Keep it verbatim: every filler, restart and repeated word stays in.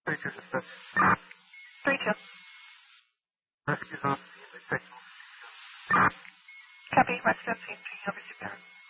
Three two suspect. Three two. Rescues on scene. They take Copy. Rescue on scene. Taking over super.